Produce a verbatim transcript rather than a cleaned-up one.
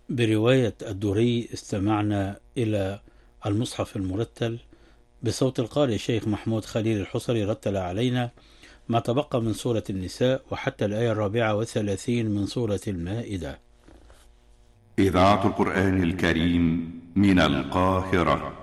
برواية الدوري استمعنا إلى المصحف المرتل بصوت القارئ الشيخ محمود خليل الحصري، رتل علينا ما تبقى من سورة النساء وحتى الآية الرابعة والثلاثين من سورة المائدة. إذاعة القرآن الكريم من القاهرة.